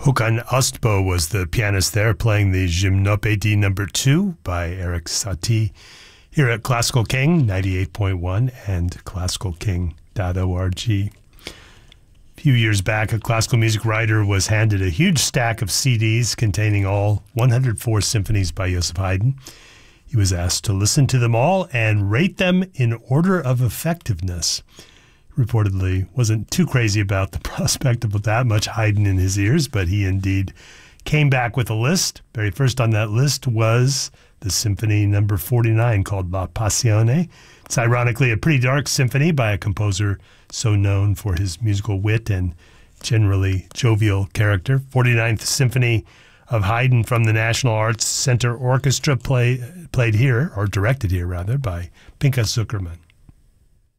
Håkan Östbo was the pianist there, playing the Gymnopédie No. 2 by Erik Satie here at Classical King 98.1 and classicalking.org. A few years back, a classical music writer was handed a huge stack of CDs containing all 104 symphonies by Joseph Haydn. He was asked to listen to them all and rate them in order of effectiveness. Reportedly wasn't too crazy about the prospect of that much Haydn in his ears, but he indeed came back with a list. Very first on that list was the Symphony No. 49 called La Passione. It's ironically a pretty dark symphony by a composer so known for his musical wit and generally jovial character. 49th Symphony of Haydn from the National Arts Center Orchestra, played here, or directed here rather, by Pinchas Zukerman.